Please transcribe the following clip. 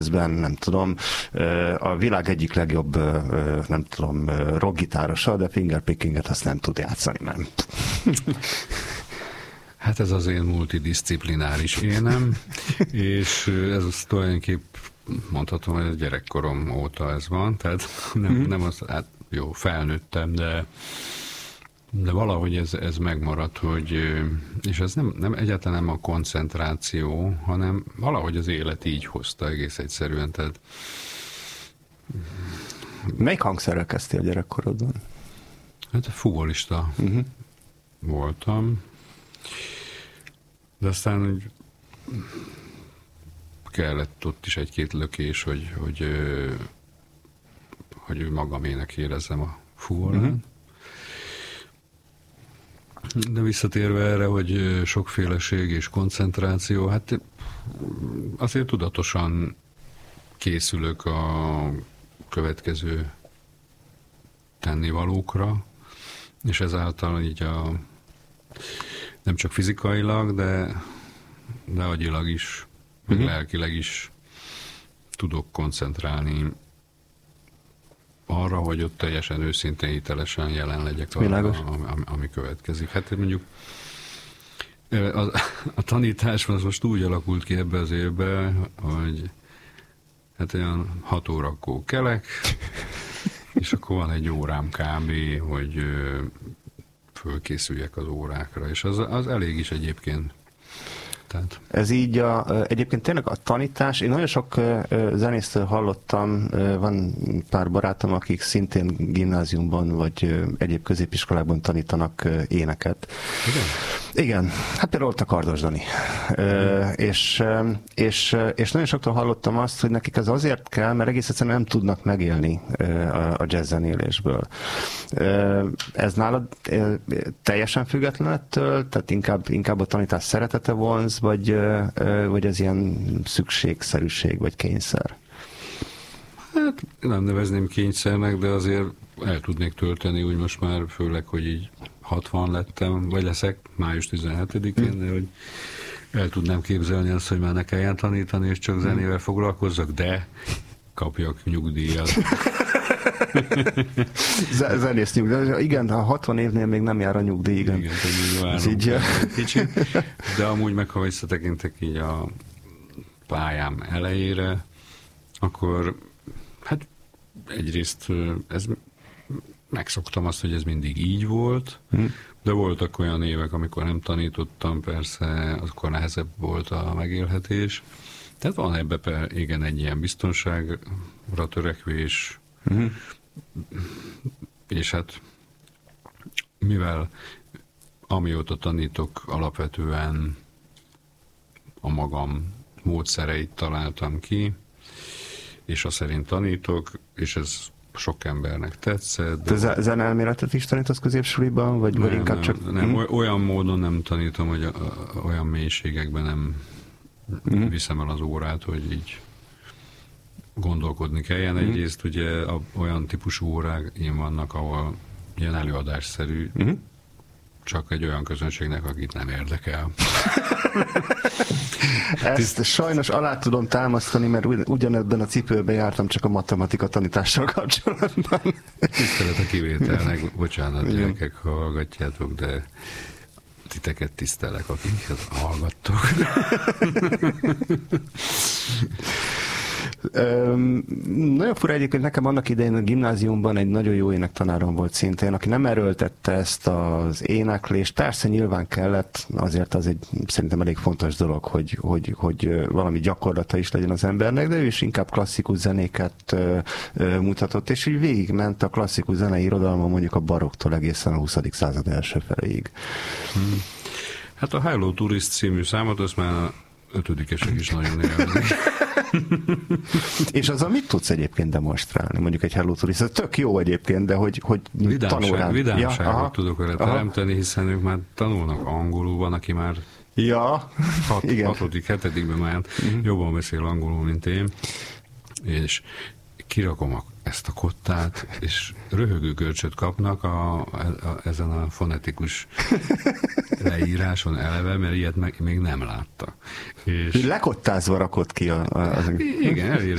nem tudom, a világ egyik legjobb, nem tudom, rockgitárosa, de fingerpickinget azt nem tud játszani, nem. Hát ez az én multidisciplináris énem, és ez tulajdonképp mondhatom, hogy gyerekkorom óta ez van, tehát nem az, hát jó, felnőttem, de valahogy ez megmaradt, hogy, és ez nem egyáltalán nem a koncentráció, hanem valahogy az élet így hozta egész egyszerűen, tehát... Melyik hangszerrel kezdtél a gyerekkorodban? Hát fugolista voltam, de aztán hogy kellett ott is egy-két lökés, hogy magamének érezzem a fugolát. De visszatérve erre, hogy sokféleség és koncentráció, hát azért tudatosan készülök a következő tennivalókra, és ezáltal így nem csak fizikailag, de agyilag is, meg lelkileg is tudok koncentrálni arra, hogy ott teljesen őszintén, hitelesen jelen legyek, ami következik. Hát mondjuk a tanítás az most úgy alakult ki ebbe az évbe, hogy hát olyan 6 órakor kelek, és akkor van egy órám kb., hogy fölkészüljek az órákra, és az elég is egyébként. Tehát. Ez így egyébként tényleg a tanítás, én nagyon sok zenésztől hallottam, van pár barátom, akik szintén gimnáziumban vagy egyéb középiskolában tanítanak éneket. Igen? Igen, hát például ott a Kardos Dani. És nagyon soktól hallottam azt, hogy nekik ez azért kell, mert egész egyszerűen nem tudnak megélni a jazzzenélésből. Ez nálad teljesen független ettől? Tehát inkább a tanítás szeretete vonz, vagy ez ilyen szükségszerűség, vagy kényszer? Hát nem nevezném kényszernek, de azért el tudnék tölteni, úgy most már főleg, hogy így 60 lettem, vagy leszek május 17-én, de hogy el tudnám képzelni azt, hogy már ne kelljen tanítani, és csak zenével foglalkozzak, de kapjak nyugdíjat. Zenész nyugdíj. Igen, a 60 évnél még nem jár a nyugdíj. Igen, így kicsit. De amúgy meg, ha visszatekintek így a pályám elejére, akkor hát egyrészt megszoktam azt, hogy ez mindig így volt, de voltak olyan évek, amikor nem tanítottam, persze, akkor nehezebb volt a megélhetés. Tehát van ebbe igen egy ilyen biztonságra törekvés, és hát mivel amióta tanítok, alapvetően a magam módszereit találtam ki, és azt szerint tanítok, és ez sok embernek tetszett. Te zeneelméletet is tanítasz középsuliban, vagy inkább csak... Nem, olyan módon nem tanítom, hogy olyan mélységekben nem viszem el az órát, hogy így gondolkodni kelljen. Egyrészt ugye olyan típusú órák vannak, ahol ilyen előadásszerű, csak egy olyan közönségnek, akit nem érdekel. Ezt sajnos alá tudom támasztani, mert ugyanebben a cipőben jártam, csak a matematika tanítással kapcsolatban. Tisztelet a kivételnek, bocsánat, gyerekek, ha hallgatjátok, de titeket tisztelek, akik hallgattok. Nagyon fura egyébként, nekem annak idején a gimnáziumban egy nagyon jó énektanárom volt szintén, aki nem erőltette ezt az éneklést. Persze nyilván kellett, azért az egy szerintem elég fontos dolog, hogy valami gyakorlata is legyen az embernek, de ő is inkább klasszikus zenéket mutatott, és így végigment a klasszikus zenei irodalma mondjuk a baroktól egészen a 20. század első feléig. Hát a Hello Tourist című számot, azt már 5-esek is nagyon élvezik. És azzal mit tudsz egyébként demonstrálni? Mondjuk egy Hello Tourist, ez tök jó egyébként, de hogy tanulnál. Vidámságot tudok vele teremteni, hiszen ők már tanulnak angolul, van, aki már 6., 7. már jobban beszél angolul, mint én, és kirakom ezt a kottát, és röhögő görcsöt kapnak ezen a fonetikus leíráson eleve, mert ilyet még nem látta. És lekottázva rakott ki igen,